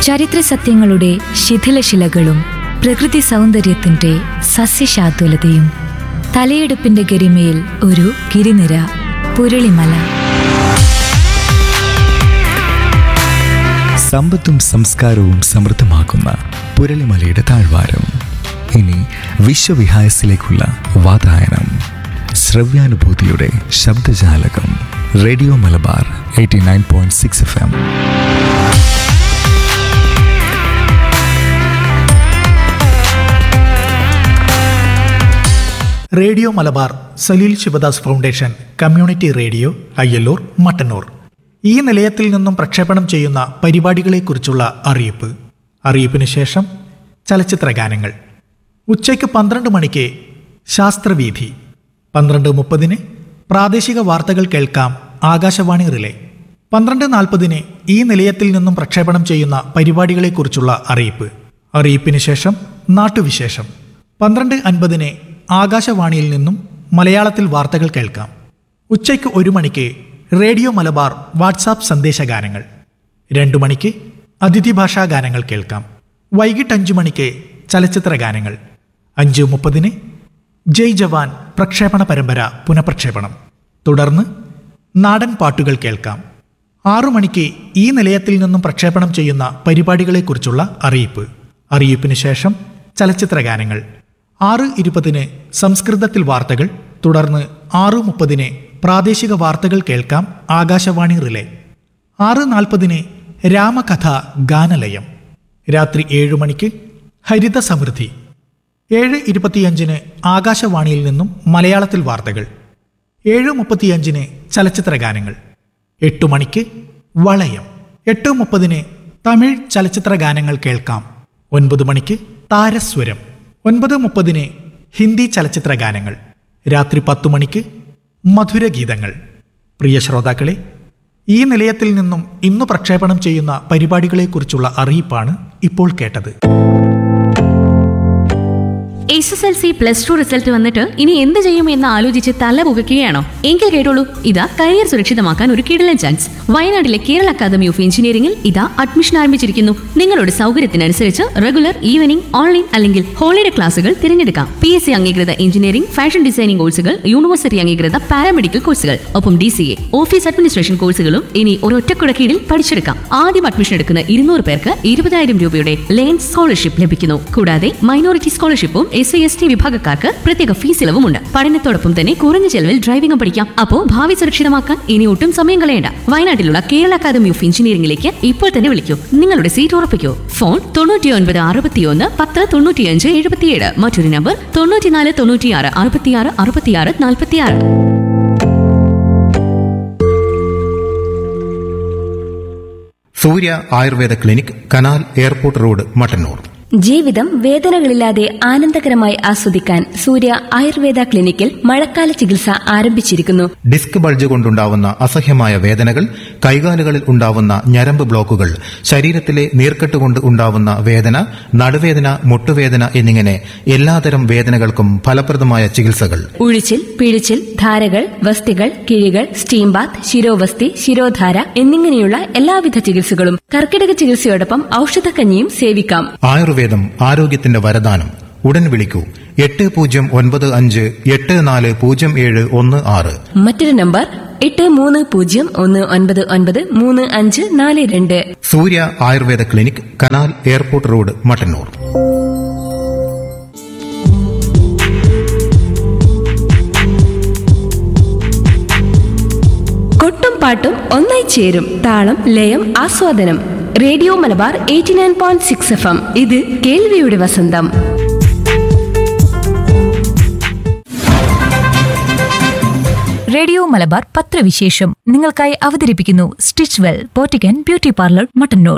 ചരിത്ര സത്യങ്ങളുടെ ശിഥിലശിലകളും പ്രകൃതി സൗന്ദര്യത്തിന്റെ സസ്യശാതുലതയും തലയെടുപ്പിന്റെ ഗരിമയിൽ ഒരു ഗിരിനിര പുരളിമല. സമ്പത്തും സംസ്കാരവും സമൃദ്ധമാക്കുന്ന പുരളിമലയുടെ താഴ്വാരം. ഇനി വിശ്വവിഹായസിലേക്കുള്ള വാതായനം. ശ്രവ്യാനുഭൂതിയുടെ ശബ്ദജാലകം. Radio Malabar 89.6 FM. Radio Malabar Saleel Sivadas foundation community radio Ayyallur Mattannur. ഈ നിലയത്തിൽ നിന്നും പ്രക്ഷേപണം ചെയ്യുന്ന പരിപാടികളെക്കുറിച്ചുള്ള അറിയിപ്പ്. അറിയിപ്പിന് ശേഷം ചലച്ചിത്ര ഗാനങ്ങൾ. ഉച്ചയ്ക്ക് 12 മണിക്ക് ശാസ്ത്രവീഥി. 12:30 പ്രാദേശിക വാർത്തകൾ കേൾക്കാം ആകാശവാണി റിലേ. 12:40 ഈ നിലയത്തിൽ നിന്നും പ്രക്ഷേപണം ചെയ്യുന്ന പരിപാടികളെക്കുറിച്ചുള്ള അറിയിപ്പ്. അറിയിപ്പിന് ശേഷം നാട്ടുവിശേഷം. 12:50 ആകാശവാണിയിൽ നിന്നും മലയാളത്തിൽ വാർത്തകൾ കേൾക്കാം. ഉച്ചയ്ക്ക് 1 മണിക്ക് റേഡിയോ മലബാർ വാട്സാപ്പ് സന്ദേശഗാനങ്ങൾ. 2 മണിക്ക് അതിഥി ഭാഷാ ഗാനങ്ങൾ കേൾക്കാം. വൈകിട്ട് 5 മണിക്ക് ചലച്ചിത്ര ഗാനങ്ങൾ. 5:30 ജയ് ജവാൻ പ്രക്ഷേപണ പരമ്പര പുനഃപ്രക്ഷേപണം. തുടർന്ന് നാടൻ പാട്ടുകൾ കേൾക്കാം. 6 മണിക്ക് ഈ നിലയത്തിൽ നിന്നും പ്രക്ഷേപണം ചെയ്യുന്ന പരിപാടികളെക്കുറിച്ചുള്ള അറിയിപ്പ്. അറിയിപ്പിന് ശേഷം ചലച്ചിത്ര ഗാനങ്ങൾ. 6:20 സംസ്കൃതത്തിൽ വാർത്തകൾ. തുടർന്ന് 6:30 പ്രാദേശിക വാർത്തകൾ കേൾക്കാം ആകാശവാണി റിലേ. 6:40 രാമകഥ ഗാനലയം. രാത്രി 7 മണിക്ക് ഹരിത സമൃദ്ധി. 7:25 ആകാശവാണിയിൽ നിന്നും മലയാളത്തിൽ വാർത്തകൾ. 7:35 ചലച്ചിത്ര ഗാനങ്ങൾ. 8 മണിക്ക് വളയം. 8:30 തമിഴ് ചലച്ചിത്ര ഗാനങ്ങൾ കേൾക്കാം. 9 മണിക്ക് താരസ്വരം. 9:30 ഹിന്ദി ചലച്ചിത്ര ഗാനങ്ങൾ. രാത്രി 10 മണിക്ക് മധുരഗീതങ്ങൾ. പ്രിയ ശ്രോതാക്കളെ, ഈ നിലയത്തിൽ നിന്നും ഇന്ന് പ്രക്ഷേപണം ചെയ്യുന്ന പരിപാടികളെക്കുറിച്ചുള്ള അറിയിപ്പാണ് ഇപ്പോൾ കേട്ടത്. SSLC+2 റിസൾട്ട് വന്നിട്ട് ഇനി എന്ത് ചെയ്യും എന്ന് ആലോചിച്ച് തല പുകയ്ക്കുകയാണോ? എങ്കിൽ കേട്ടോളൂ, ഇതാ കരിയർ സുരക്ഷിതമാക്കാൻ ഒരു കിടിലൻ ചാൻസ്. വയനാട്ടിലെ കേരള അക്കാദമി ഓഫ് എഞ്ചിനീയറിംഗിൽ ഇതാ അഡ്മിഷൻ ആരംഭിച്ചിരിക്കുന്നു. നിങ്ങളുടെ സൗകര്യത്തിനനുസരിച്ച് റെഗുലർ, ഈവനിംഗ്, ഓൺലൈൻ അല്ലെങ്കിൽ ഹോളിഡേ ക്ലാസുകൾ തിരഞ്ഞെടുക്കാം. PSC അംഗീകൃത എഞ്ചിനീയറിംഗ്, ഫാഷൻ ഡിസൈനിംഗ് കോഴ്സുകൾ, യൂണിവേഴ്സിറ്റി അംഗീകൃത പാരാമെഡിക്കൽ കോഴ്സുകൾ, ഒപ്പം DCA, ഓഫീസ് അഡ്മിനിസ്ട്രേഷൻ കോഴ്സുകളും ഇനി ഒരൊറ്റക്കുട കീഴിൽ പഠിച്ചെടുക്കാം. ആദ്യം അഡ്മിഷൻ എടുക്കുന്ന 200 പേർക്ക് 20,000 രൂപയുടെ ലേൺ സ്കോളർഷിപ്പ് ലഭിക്കുന്നു. കൂടാതെ മൈനോറിറ്റി സ്കോളർഷിപ്പും SC/ST വിഭാഗക്കാർക്ക് പ്രത്യേക ഫീസ് ഇളവുമുണ്ട്. പഠനത്തോടൊപ്പം തന്നെ കുറഞ്ഞ ചെലവിൽ ഡ്രൈവിംഗും പഠിക്കാം. അപ്പോൾ ഭാവി സുരക്ഷിതമാക്കാൻ ഇനി ഒട്ടും സമയം കളയണ്ട. വയനാട്ടിലുള്ള കേരള അക്കാദമി ഓഫ് എഞ്ചിനീയറിംഗിലേക്ക് ഇപ്പോൾ തന്നെ വിളിക്കൂ. നിങ്ങളുടെ സീറ്റ് ഉറപ്പിക്കൂ. ഫോൺ 9961 10 95 77. മറ്റൊരു നമ്പർ 94 96 66 66 46. സൂര്യ Ayurveda clinic, canal airport road, Mattannur. ജീവിതം വേദനകളില്ലാതെ ആനന്ദകരമായി ആസ്വദിക്കാൻ സൂര്യ ആയുർവേദ ക്ലിനിക്കിൽ മഴക്കാല ചികിത്സ ആരംഭിച്ചിരിക്കുന്നു. ഡിസ്ക് ബൾജ് കൊണ്ടുണ്ടാവുന്ന അസഹ്യമായ വേദനകൾ, കൈകാലുകളിൽ ഉണ്ടാവുന്ന ഞരമ്പ് ബ്ലോക്കുകൾ, ശരീരത്തിലെ നീർക്കെട്ട് കൊണ്ട് ഉണ്ടാവുന്ന വേദന, നടുവേദന, മുട്ടുവേദന എന്നിങ്ങനെ എല്ലാതരം വേദനകൾക്കും ഫലപ്രദമായ ചികിത്സകൾ. ഉഴിച്ചിൽ, പിഴിച്ചിൽ, ധാരകൾ, വസ്തികൾ, കിഴികൾ, സ്റ്റീം ബാത്ത്, ശിരോവസ്തി, ശിരോധാര എന്നിങ്ങനെയുള്ള എല്ലാവിധ ചികിത്സകളും കർക്കിടക ചികിത്സയോടൊപ്പം ഔഷധക്കഞ്ഞിയും സേവിക്കാം. ആയുർവേദം ആരോഗ്യത്തിന്റെ വരദാനം. ഉടൻ വിളിക്കൂ 8095840716. മറ്റൊരു നമ്പർ 8301993542. സൂര്യ Ayurveda clinic, canal airport road, Mattannur. കൊട്ടും പാട്ടും ഒന്നായി ചേരും. താളം, ലയം, ആസ്വാദനം. Radio Malabar 89.6 FM. ഇത് കേൾവിയുടെ വസന്തം. റേഡിയോ മലബാർ പത്രവിശേഷം നിങ്ങൾക്കായി അവതരിപ്പിക്കുന്നു stitch well പോറ്റിക്കൻ beauty parlour, Mattannur.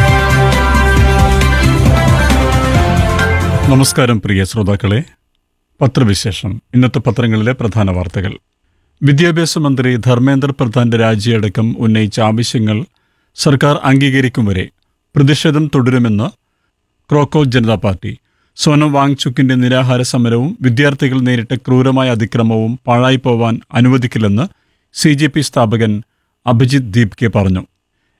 നമസ്കാരം പ്രിയ ശ്രോതാക്കളെ. പത്രവിശേഷം. ഇന്നത്തെ പത്രങ്ങളിലെ പ്രധാന വാർത്തകൾ. വിദ്യാഭ്യാസ മന്ത്രി ധർമ്മേന്ദ്ര പ്രധാന്റെ രാജിയടക്കം ഉന്നയിച്ച ആവശ്യങ്ങൾ സർക്കാർ അംഗീകരിക്കും വരെ പ്രതിഷേധം തുടരുമെന്ന് ക്രോക്കോ ജനതാ പാർട്ടി. സോനം വാങ്ചുക്കിന്റെ നിരാഹാര സമരവും വിദ്യാർത്ഥികൾ നേരിട്ട ക്രൂരമായ അതിക്രമവും പാഴായിപ്പോവാൻ അനുവദിക്കില്ലെന്ന് CJP സ്ഥാപകൻ അഭിജിത്ത് ദീപ്കെ പറഞ്ഞു.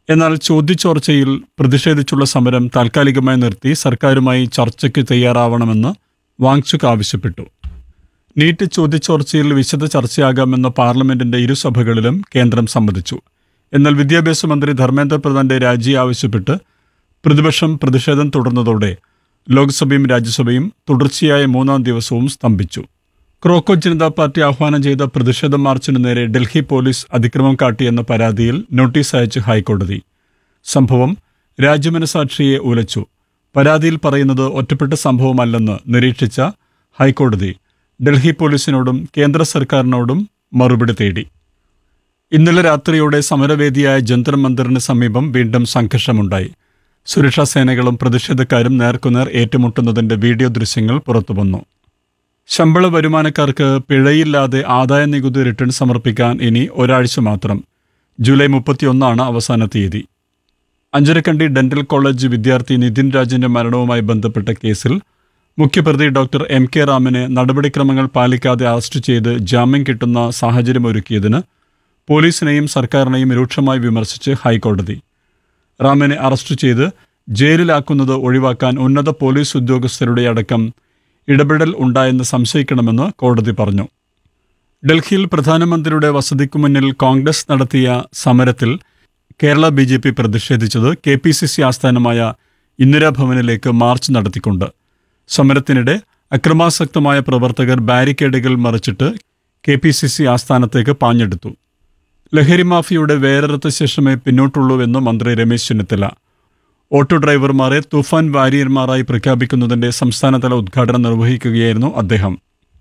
എന്നാൽ ചോദ്യചോർച്ചയിൽ പ്രതിഷേധിച്ചുള്ള സമരം താൽക്കാലികമായി നിർത്തി സർക്കാരുമായി ചർച്ചയ്ക്ക് തയ്യാറാവണമെന്ന് വാങ്ചുക് ആവശ്യപ്പെട്ടു. നീറ്റ് ചോദ്യചോർച്ചയിൽ വിശദ ചർച്ചയാകാമെന്ന പാർലമെന്റിന്റെ ഇരുസഭകളിലും കേന്ദ്രം സമ്മതിച്ചു. എന്നാൽ വിദ്യാഭ്യാസ മന്ത്രി ധർമ്മേന്ദ്ര പ്രധാന്റെ രാജി ആവശ്യപ്പെട്ട് പ്രതിപക്ഷം പ്രതിഷേധം തുടർന്നതോടെ ലോക്സഭയും രാജ്യസഭയും തുടർച്ചയായ 3-ാം ദിവസവും സ്തംഭിച്ചു. ക്രോക്കോ ജനതാ പാർട്ടി ആഹ്വാനം ചെയ്ത പ്രതിഷേധ മാർച്ചിനു നേരെ ഡൽഹി പോലീസ് അതിക്രമം കാട്ടിയെന്ന പരാതിയിൽ നോട്ടീസ് അയച്ച് ഹൈക്കോടതി. സംഭവം രാജ്യമനസാക്ഷിയെ ഉലച്ചു. പരാതിയിൽ പറയുന്നത് ഒറ്റപ്പെട്ട സംഭവമല്ലെന്ന് നിരീക്ഷിച്ച ഹൈക്കോടതി ഡൽഹി പോലീസിനോടും കേന്ദ്ര സർക്കാരിനോടും മറുപടി തേടി. ഇന്നലെ രാത്രിയോടെ സമരവേദിയായ ജന്തർ മന്ദിറിന് സമീപം വീണ്ടും സംഘർഷമുണ്ടായി. സുരക്ഷാ സേനകളും പ്രതിഷേധക്കാരും നേർക്കുനേർ ഏറ്റുമുട്ടുന്നതിന്റെ വീഡിയോ ദൃശ്യങ്ങൾ പുറത്തുവന്നു. ശമ്പള വരുമാനക്കാർക്ക് പിഴയില്ലാതെ ആദായ നികുതി റിട്ടേൺ സമർപ്പിക്കാൻ ഇനി ഒരാഴ്ച മാത്രം. ജൂലൈ 31 അവസാന തീയതി. അഞ്ചരക്കണ്ടി ഡെന്റൽ കോളേജ് വിദ്യാർത്ഥി നിതിൻ രാജിന്റെ മരണവുമായി ബന്ധപ്പെട്ട കേസിൽ മുഖ്യപ്രതി ഡോക്ടർ MK റാമിനെ നടപടിക്രമങ്ങൾ പാലിക്കാതെ അറസ്റ്റ് ചെയ്ത് ജാമ്യം കിട്ടുന്ന സാഹചര്യമൊരുക്കിയതിന് പോലീസിനെയും സർക്കാരിനെയും രൂക്ഷമായി വിമർശിച്ച് ഹൈക്കോടതി. റാമിനെ അറസ്റ്റ് ചെയ്ത് ജയിലിലാക്കുന്നത് ഒഴിവാക്കാൻ ഉന്നത പോലീസ് ഉദ്യോഗസ്ഥരുടെ അടക്കം ഇടപെടൽ ഉണ്ടായെന്ന് സംശയിക്കണമെന്ന് കോടതി പറഞ്ഞു. ഡൽഹിയിൽ പ്രധാനമന്ത്രിയുടെ വസതിക്കു മുന്നിൽ കോൺഗ്രസ് നടത്തിയ സമരത്തിൽ കേരള BJP പ്രതിഷേധിച്ചത് KPCC ആസ്ഥാനമായ ഇന്ദിരാഭവനിലേക്ക് മാർച്ച് നടത്തിക്കൊണ്ട്. സമരത്തിനിടെ അക്രമാസക്തമായ പ്രവർത്തകർ ബാരിക്കേഡുകൾ മറിച്ചിട്ട് KPCC ആസ്ഥാനത്തേക്ക് പാഞ്ഞെടുത്തു. ലഹരി മാഫിയയുടെ വേരറുത്ത ശേഷമേ പിന്നോട്ടുള്ളൂവെന്ന് മന്ത്രി രമേശ് ചെന്നിത്തല. ഓട്ടോ ഡ്രൈവർമാരെ തൂഫാൻ വാരിയർമാരായി പ്രഖ്യാപിക്കുന്നതിന്റെ സംസ്ഥാനതല ഉദ്ഘാടനം നിർവഹിക്കുകയായിരുന്നു അദ്ദേഹം.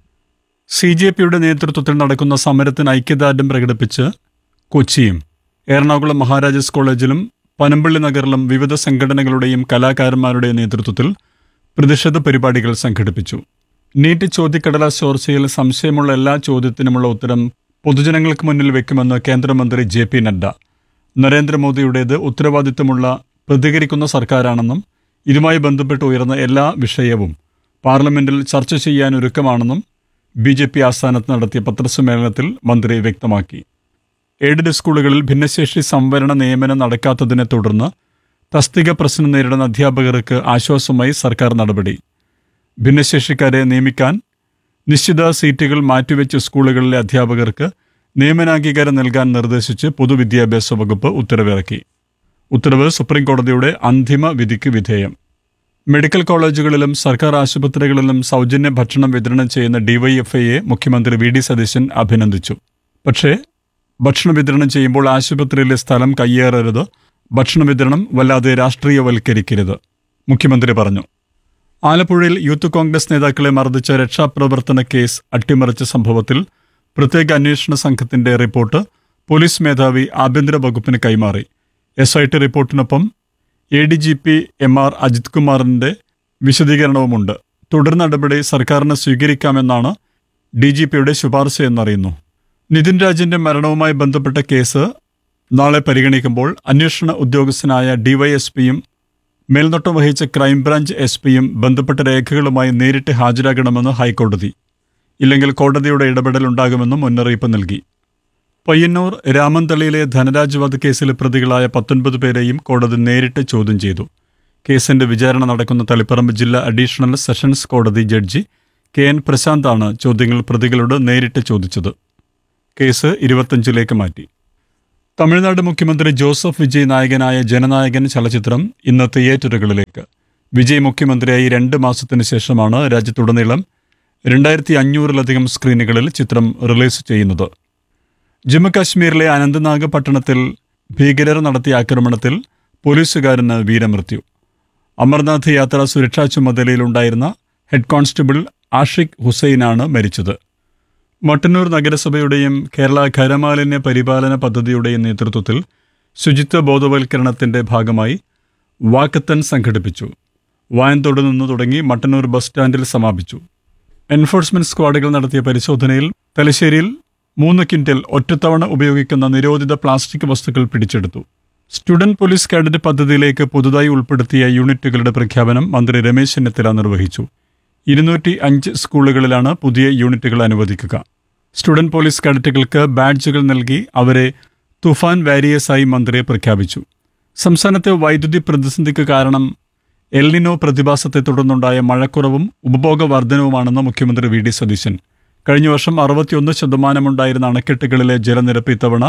CJPയുടെ നേതൃത്വത്തിൽ നടക്കുന്ന സമരത്തിന് ഐക്യദാർഢ്യം പ്രകടിപ്പിച്ച് കൊച്ചിയും എറണാകുളം മഹാരാജാസ് കോളേജിലും പനമ്പള്ളി നഗറിലും വിവിധ സംഘടനകളുടെയും കലാകാരന്മാരുടെയും നേതൃത്വത്തിൽ പ്രതിഷേധ പരിപാടികൾ സംഘടിപ്പിച്ചു. നീറ്റ് ചോദ്യക്കടലാസ് ചോർച്ചയിൽ സംശയമുള്ള എല്ലാ ചോദ്യത്തിനുമുള്ള ഉത്തരം പൊതുജനങ്ങൾക്ക് മുന്നിൽ വെക്കുമെന്ന് കേന്ദ്രമന്ത്രി JP നഡ്ഡ. നരേന്ദ്രമോദിയുടേത് ഉത്തരവാദിത്തമുള്ള പ്രതികരിക്കുന്ന സർക്കാരാണെന്നും ഇതുമായി ബന്ധപ്പെട്ട് ഉയർന്ന എല്ലാ വിഷയവും പാർലമെന്റിൽ ചർച്ച ചെയ്യാൻ ഒരുക്കമാണെന്നും BJP ആസ്ഥാനത്ത് നടത്തിയ പത്രസമ്മേളനത്തിൽ മന്ത്രി വ്യക്തമാക്കി. എയ്ഡഡ് സ്കൂളുകളിൽ ഭിന്നശേഷി സംവരണ നിയമനം നടക്കാത്തതിനെ തുടർന്ന് തസ്തിക പ്രശ്നം നേരിടുന്ന അധ്യാപകർക്ക് ആശ്വാസമായി സർക്കാർ നടപടി. ഭിന്നശേഷിക്കാരെ നിയമിക്കാൻ നിശ്ചിത സീറ്റുകൾ മാറ്റിവെച്ച സ്കൂളുകളിലെ അധ്യാപകർക്ക് നിയമനാംഗീകാരം നൽകാൻ നിർദ്ദേശിച്ച് പൊതുവിദ്യാഭ്യാസ വകുപ്പ് ഉത്തരവിറക്കി. ഉത്തരവ് സുപ്രീംകോടതിയുടെ അന്തിമ വിധിക്ക് വിധേയം. മെഡിക്കൽ കോളേജുകളിലും സർക്കാർ ആശുപത്രികളിലും സൗജന്യ ഭക്ഷണം വിതരണം ചെയ്യുന്ന DYFIയെ മുഖ്യമന്ത്രി VD സതീശൻ അഭിനന്ദിച്ചു. പക്ഷേ ഭക്ഷണം വിതരണം ചെയ്യുമ്പോൾ ആശുപത്രിയിലെ സ്ഥലം കയ്യേറരുത്, ഭക്ഷണ വിതരണം വല്ലാതെ രാഷ്ട്രീയവൽക്കരിക്കരുത്, മുഖ്യമന്ത്രി പറഞ്ഞു. ആലപ്പുഴയിൽ യൂത്ത് കോൺഗ്രസ് നേതാക്കളെ മർദ്ദിച്ച രക്ഷാപ്രവർത്തന കേസ് അട്ടിമറിച്ച സംഭവത്തിൽ പ്രത്യേക അന്വേഷണ സംഘത്തിന്റെ റിപ്പോർട്ട് പോലീസ് മേധാവി ആഭ്യന്തര വകുപ്പിന് കൈമാറി. SIT റിപ്പോർട്ടിനൊപ്പം ADGP MR അജിത് കുമാറിന്റെ വിശദീകരണവുമുണ്ട്. തുടർ നടപടി സർക്കാരിന് സ്വീകരിക്കാമെന്നാണ് DGPയുടെ ശുപാർശയെന്നറിയുന്നു. നിതിൻ രാജിന്റെ മരണവുമായി ബന്ധപ്പെട്ട കേസ് നാളെ പരിഗണിക്കുമ്പോൾ അന്വേഷണ ഉദ്യോഗസ്ഥനായ DYSPയും മേൽനോട്ടം വഹിച്ച ക്രൈംബ്രാഞ്ച് SPയും ബന്ധപ്പെട്ട രേഖകളുമായി നേരിട്ട് ഹാജരാകണമെന്ന് ഹൈക്കോടതി. ഇല്ലെങ്കിൽ കോടതിയുടെ ഇടപെടലുണ്ടാകുമെന്നും മുന്നറിയിപ്പ് നൽകി. പയ്യന്നൂർ രാമന്തളിയിലെ ധനരാജ് വധക്കേസിൽ പ്രതികളായ 19 പേരെയും കോടതി നേരിട്ട് ചോദ്യം ചെയ്തു. കേസിന്റെ വിചാരണ നടക്കുന്ന തളിപ്പറമ്പ് ജില്ലാ അഡീഷണൽ സെഷൻസ് കോടതി ജഡ്ജി KN പ്രശാന്താണ് ചോദ്യങ്ങൾ പ്രതികളോട് നേരിട്ട് ചോദിച്ചത്. കേസ് 25ലേക്ക് മാറ്റി. തമിഴ്നാട് മുഖ്യമന്ത്രി ജോസഫ് വിജയ് നായകനായ ജനനായകൻ ചലച്ചിത്രം ഇന്ന് തിയേറ്ററുകളിലേക്ക്. വിജയ് മുഖ്യമന്ത്രിയായി 2 മാസത്തിനു ശേഷമാണ് രാജ്യത്തുടനീളം 2500-ലധികം സ്ക്രീനുകളിൽ ചിത്രം റിലീസ് ചെയ്യുന്നത്. ജമ്മുകാശ്മീരിലെ അനന്ത്നാഗ് പട്ടണത്തിൽ ഭീകരർ നടത്തിയ ആക്രമണത്തിൽ പോലീസുകാരന് വീരമൃത്യു. അമർനാഥ് യാത്രാ സുരക്ഷാ ചുമതലയിലുണ്ടായിരുന്ന ഹെഡ് കോൺസ്റ്റബിൾ ആഷിഖ് ഹുസൈനാണ് മരിച്ചത്. മട്ടന്നൂർ നഗരസഭയുടെയും കേരള ഖരമാലിന്യ പരിപാലന പദ്ധതിയുടെയും നേതൃത്വത്തിൽ ശുചിത്വ ബോധവൽക്കരണത്തിന്റെ ഭാഗമായി വാക്കത്തൺ സംഘടിപ്പിച്ചു. വായന്തോട് നിന്ന് തുടങ്ങി മട്ടന്നൂർ ബസ് സ്റ്റാൻഡിൽ സമാപിച്ചു. എൻഫോഴ്സ്മെന്റ് സ്ക്വാഡുകൾ നടത്തിയ പരിശോധനയിൽ തലശ്ശേരിയിൽ 3 ക്വിന്റൽ ഒറ്റത്തവണ ഉപയോഗിക്കുന്ന നിരോധിത പ്ലാസ്റ്റിക് വസ്തുക്കൾ പിടിച്ചെടുത്തു. സ്റ്റുഡന്റ് പോലീസ് കാഡറ്റ് പദ്ധതിയിലേക്ക് പുതുതായി ഉൾപ്പെടുത്തിയ യൂണിറ്റുകളുടെ പ്രഖ്യാപനം മന്ത്രി രമേശ് ചെന്നിത്തല നിർവഹിച്ചു. 205 സ്കൂളുകളിലാണ് പുതിയ യൂണിറ്റുകൾ അനുവദിക്കുക. സ്റ്റുഡന്റ് പോലീസ് കാഡറ്റുകൾക്ക് ബാഡ്ജുകൾ നൽകി അവരെ തുഫാൻ വാരിയേഴ്സായി മന്ത്രി പ്രഖ്യാപിച്ചു. സംസ്ഥാനത്തെ വൈദ്യുതി പ്രതിസന്ധിക്ക് കാരണം എൽനിനോ പ്രതിഭാസത്തെ തുടർന്നുണ്ടായ മഴക്കുറവും ഉപഭോഗ വർധനവുമാണെന്ന് മുഖ്യമന്ത്രി വി ഡി സതീശൻ. കഴിഞ്ഞ വർഷം 61% അണക്കെട്ടുകളിലെ ജലനിരപ്പ് ഇത്തവണ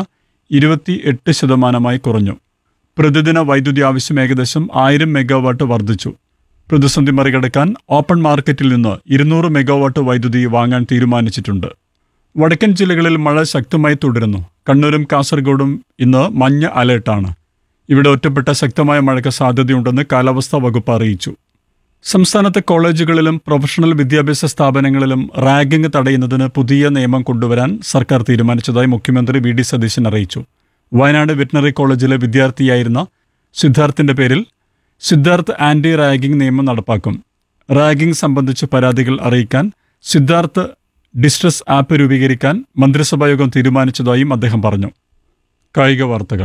28% കുറഞ്ഞു. പ്രതിദിന വൈദ്യുതി ആവശ്യം ഏകദേശം 1000 മെഗാവാട്ട് വർദ്ധിച്ചു. പ്രതിസന്ധി മറികടക്കാൻ ഓപ്പൺ മാർക്കറ്റിൽ നിന്ന് 200 മെഗാവാട്ട് വൈദ്യുതി വാങ്ങാൻ തീരുമാനിച്ചിട്ടുണ്ട്. വടക്കൻ ജില്ലകളിൽ മഴ ശക്തമായി തുടരുന്നു. കണ്ണൂരും കാസർഗോഡും ഇന്ന് മഞ്ഞ അലേർട്ടാണ്. ഇവിടെ ഒറ്റപ്പെട്ട ശക്തമായ മഴയ്ക്ക് സാധ്യതയുണ്ടെന്ന് കാലാവസ്ഥാ വകുപ്പ് അറിയിച്ചു. സംസ്ഥാനത്തെ കോളേജുകളിലും പ്രൊഫഷണൽ വിദ്യാഭ്യാസ സ്ഥാപനങ്ങളിലും റാഗിംഗ് തടയുന്നതിന് പുതിയ നിയമം കൊണ്ടുവരാൻ സർക്കാർ തീരുമാനിച്ചതായി മുഖ്യമന്ത്രി വി ഡി സതീശൻ അറിയിച്ചു. വയനാട് വെറ്റിനറി കോളേജിലെ വിദ്യാർത്ഥിയായിരുന്ന സിദ്ധാർത്ഥിന്റെ പേരിൽ സിദ്ധാർത്ഥ് ആന്റി റാഗിംഗ് നിയമം നടപ്പാക്കും. റാഗിംഗ് സംബന്ധിച്ച് പരാതികൾ അറിയിക്കാൻ സിദ്ധാർത്ഥ് ഡിസ്ട്രസ് ആപ്പ് രൂപീകരിക്കാൻ മന്ത്രിസഭായോഗം തീരുമാനിച്ചതായും അദ്ദേഹം പറഞ്ഞു. കായിക വാർത്തകൾ.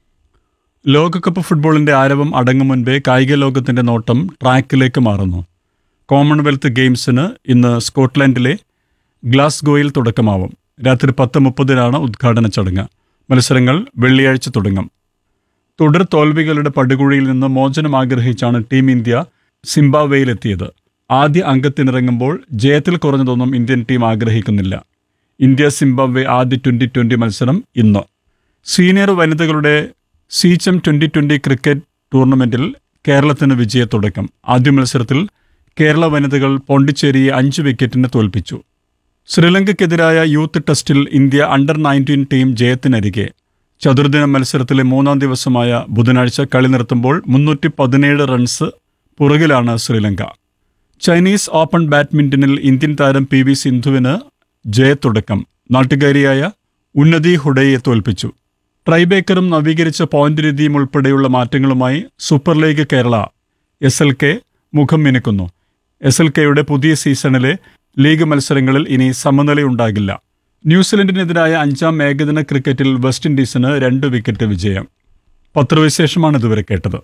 ലോകകപ്പ് ഫുട്ബോളിന്റെ ആരവം അടങ്ങും മുൻപേ കായിക ലോകത്തിന്റെ നോട്ടം ട്രാക്കിലേക്ക് മാറുന്നു. കോമൺവെൽത്ത് ഗെയിംസിന് ഇന്ന് സ്കോട്ട്ലൻഡിലെ ഗ്ലാസ്ഗോയിൽ തുടക്കമാവും. രാത്രി 10:30 ഉദ്ഘാടന ചടങ്ങ്. മത്സരങ്ങൾ വെള്ളിയാഴ്ച തുടങ്ങും. തുടർ തോൽവികളുടെ പടുകുഴിയിൽ നിന്ന് മോചനം ആഗ്രഹിച്ചാണ് ടീം ഇന്ത്യ സിംബാബ്വേയിലെത്തിയത്. ആദ്യ അംഗത്തിനിറങ്ങുമ്പോൾ ജയത്തിൽ കുറഞ്ഞതൊന്നും ഇന്ത്യൻ ടീം ആഗ്രഹിക്കുന്നില്ല. ഇന്ത്യ സിംബാബ്വെ ആദ്യ 2020 മത്സരം ഇന്ന്. സീനിയർ വനിതകളുടെ സീച്ചം 2020 ക്രിക്കറ്റ് ടൂർണമെന്റിൽ കേരളത്തിന് വിജയത്തുടക്കം. ആദ്യ മത്സരത്തിൽ കേരള വനിതകൾ പോണ്ടിച്ചേരിയെ 5 വിക്കറ്റിന് തോൽപ്പിച്ചു. ശ്രീലങ്കയ്ക്കെതിരായ യൂത്ത് ടെസ്റ്റിൽ ഇന്ത്യ അണ്ടർ-19 ടീം ജയത്തിനരികെ. ചതുർദിന മത്സരത്തിലെ 3-ാം ദിവസമായ ബുധനാഴ്ച കളി നിർത്തുമ്പോൾ 317 റൺസ് പുറകിലാണ് ശ്രീലങ്ക. ചൈനീസ് ഓപ്പൺ ബാഡ്മിന്റണിൽ ഇന്ത്യൻ താരം PV സിന്ധുവിന് ജയത്തുടക്കം. നാട്ടുകാരിയായ ഉന്നതി ഹുഡയെ തോൽപ്പിച്ചു. ട്രൈബേക്കറും നവീകരിച്ച പോയിന്റ് രീതിയും ഉൾപ്പെടെയുള്ള മാറ്റങ്ങളുമായി സൂപ്പർ ലീഗ് കേരള SLK മുഖം മിനുക്കുന്നു. SLKയുടെ പുതിയ സീസണിലെ ലീഗ് മത്സരങ്ങളിൽ ഇനി സമനിലയുണ്ടാകില്ല. ന്യൂസിലൻഡിനെതിരായ 5-ാം ഏകദിന ക്രിക്കറ്റിൽ വെസ്റ്റ് ഇൻഡീസിന് 2 വിക്കറ്റ് വിജയം. പത്രവിശേഷമാണ് ഇതുവരെ കേട്ടത്.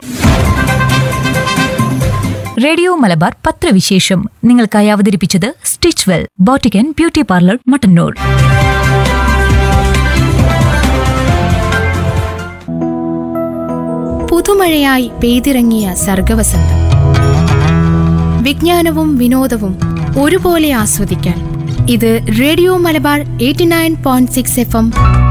റേഡിയോ മലബാർ പത്രവിശേഷം നിങ്ങൾക്കായി അവതരിപ്പിച്ചത് stitch well boutique and beauty parlour Mattannur. പുതുമഴയായി പെയ്തിറങ്ങിയ സർഗവസന്തം. വിജ്ഞാനവും വിനോദവും ഒരുപോലെ ആസ്വദിക്കാൻ ഇത് റേഡിയോ മലബാർ 89.6 FM